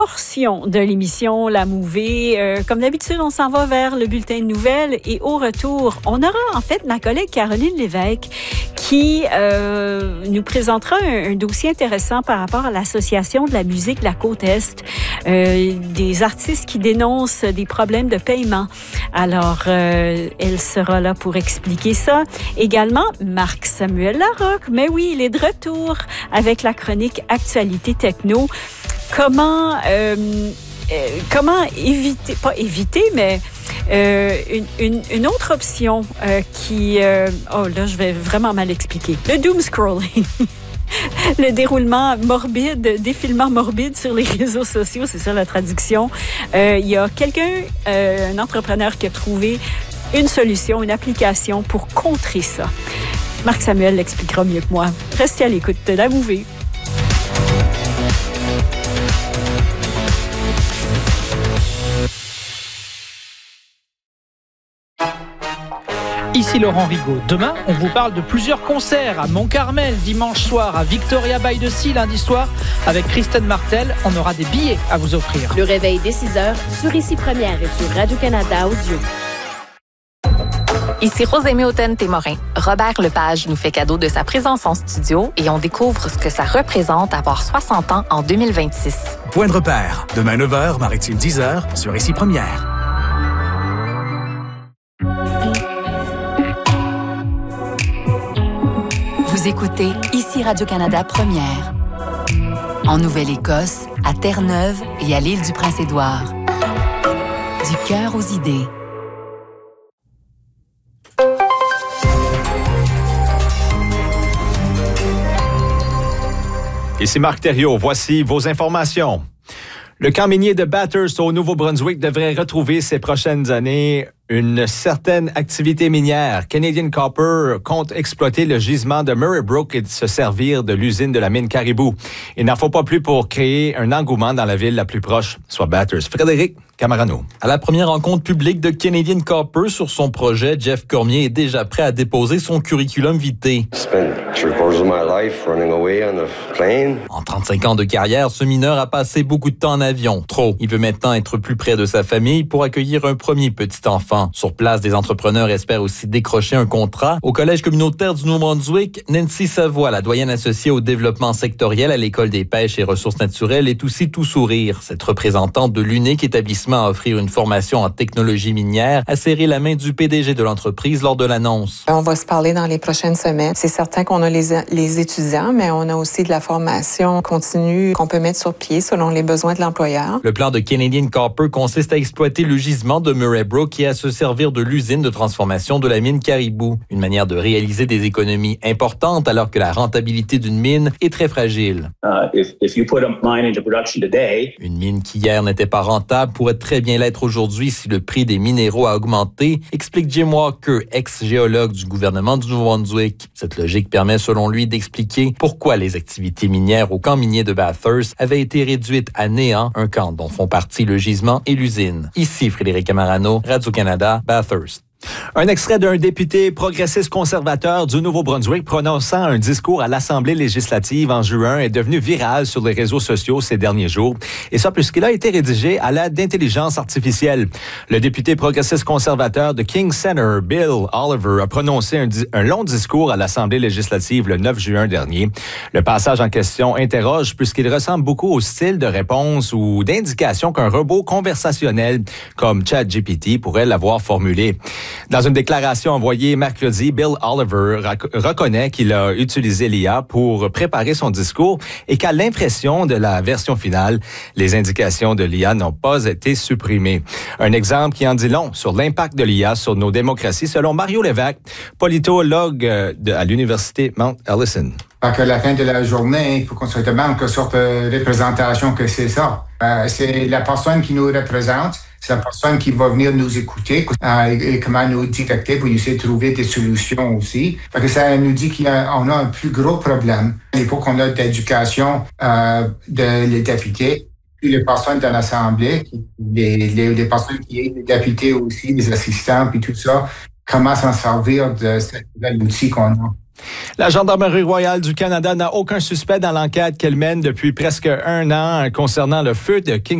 Portion de l'émission La Mouvée. Comme d'habitude, on s'en va vers le bulletin de nouvelles et au retour, on aura en fait ma collègue Caroline Lévesque qui nous présentera un dossier intéressant par rapport à l'Association de la musique de la Côte-Est, des artistes qui dénoncent des problèmes de paiement. Alors, elle sera là pour expliquer ça. Également, Marc-Samuel Larocque, mais oui, il est de retour avec la chronique Actualité Techno. Comment éviter, pas éviter, mais une autre option qui... oh là, je vais vraiment mal expliquer. Le doom scrolling. Le déroulement morbide, défilement morbide sur les réseaux sociaux, c'est ça la traduction. Il y a quelqu'un, un entrepreneur qui a trouvé une solution, une application pour contrer ça. Marc-Samuel l'expliquera mieux que moi. Restez à l'écoute de La Mouvée. Ici Laurent Rigaud. Demain, on vous parle de plusieurs concerts à Mont-Carmel, dimanche soir, à Victoria by the Sea, lundi soir. Avec Kristen Martel, on aura des billets à vous offrir. Le réveil dès 6h sur Ici Première et sur Radio-Canada Audio. Ici Rosémie Hautain-Témorin. Robert Lepage nous fait cadeau de sa présence en studio et on découvre ce que ça représente avoir 60 ans en 2026. Point de repère. Demain 9h, Maritime 10h, sur Ici Première. Vous écoutez Ici Radio-Canada Première. En Nouvelle-Écosse, à Terre-Neuve et à l'île du Prince-Édouard. Du cœur aux idées. Ici Marc Thériault, voici vos informations. Le camp minier de Bathurst au Nouveau-Brunswick devrait retrouver ces prochaines années une certaine activité minière. Canadian Copper compte exploiter le gisement de Murray Brook et se servir de l'usine de la mine Caribou. Il n'en faut pas plus pour créer un engouement dans la ville la plus proche, soit Bathurst. Frédéric Camarano. À la première rencontre publique de Canadian Copper sur son projet, Jeff Cormier est déjà prêt à déposer son curriculum vitae. En 35 ans de carrière, ce mineur a passé beaucoup de temps en avion. Trop. Il veut maintenant être plus près de sa famille pour accueillir un premier petit enfant. Sur place, des entrepreneurs espèrent aussi décrocher un contrat. Au Collège communautaire du Nouveau-Brunswick, Nancy Savoie, la doyenne associée au développement sectoriel à l'École des pêches et ressources naturelles, est aussi tout sourire. Cette représentante de l'unique établissement à offrir une formation en technologie minière a serré la main du PDG de l'entreprise lors de l'annonce. On va se parler dans les prochaines semaines. C'est certain qu'on a les étudiants, mais on a aussi de la formation continue qu'on peut mettre sur pied selon les besoins de l'employeur. Le plan de Canadian Copper consiste à exploiter le gisement de Murray Brook et à se servir de l'usine de transformation de la mine Caribou. Une manière de réaliser des économies importantes alors que la rentabilité d'une mine est très fragile. Une mine qui hier n'était pas rentable pourrait très bien l'être aujourd'hui si le prix des minéraux a augmenté, explique Jim Walker, ex-géologue du gouvernement du Nouveau-Brunswick. Cette logique permet selon lui d'expliquer pourquoi les activités minières au camp minier de Bathurst avaient été réduites à néant, un camp dont font partie le gisement et l'usine. Ici Frédéric Camarano, Radio-Canada, Bathurst. Un extrait d'un député progressiste conservateur du Nouveau-Brunswick prononçant un discours à l'Assemblée législative en juin est devenu viral sur les réseaux sociaux ces derniers jours. Et ça puisqu'il a été rédigé à l'aide d'intelligence artificielle. Le député progressiste conservateur de King Center, Bill Oliver, a prononcé un long discours à l'Assemblée législative le 9 juin dernier. Le passage en question interroge puisqu'il ressemble beaucoup au style de réponse ou d'indication qu'un robot conversationnel comme ChatGPT pourrait l'avoir formulé. Dans une déclaration envoyée mercredi, Bill Oliver reconnaît qu'il a utilisé l'IA pour préparer son discours et qu'à l'impression de la version finale, les indications de l'IA n'ont pas été supprimées. Un exemple qui en dit long sur l'impact de l'IA sur nos démocraties, selon Mario Lévesque, politologue à l'Université Mount Allison. À la fin de la journée, il faut qu'on se demande quelle sorte de représentation que c'est ça. C'est la personne qui nous représente. C'est la personne qui va venir nous écouter et comment nous directer pour essayer de trouver des solutions aussi. Parce que ça nous dit qu'on a un plus gros problème. Il faut qu'on ait d'éducation des députés, puis les personnes dans l'Assemblée, les personnes qui sont les députés aussi, les assistants, puis tout ça, comment s'en servir de cet nouvel outil qu'on a. La Gendarmerie royale du Canada n'a aucun suspect dans l'enquête qu'elle mène depuis presque 1 an concernant le feu de King